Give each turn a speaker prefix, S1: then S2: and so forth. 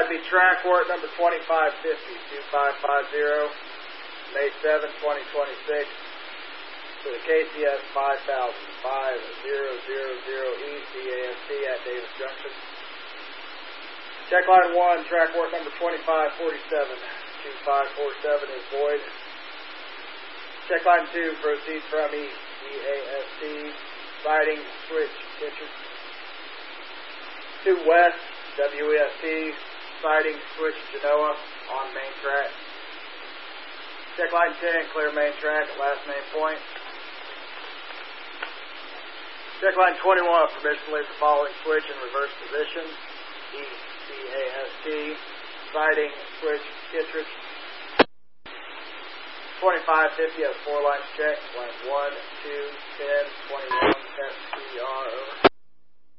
S1: be track work number 2550, 2550, May 7, 2026, to the KCS 5000, 5000 East EAST at Davis Junction. Check line 1, track work number 2547, 2547 is void. Check line 2, proceed from East EAST, siding switch kitchen. 2 west, WEST, siding switch Genoa on main track. Check line 10, clear main track at last main point. Check line 21, permission to leave the following switch in reverse position. ECAST, siding switch Kittredge. 2550 has 4 lines checked. Line 1, 2, 10, 21, SCR, over.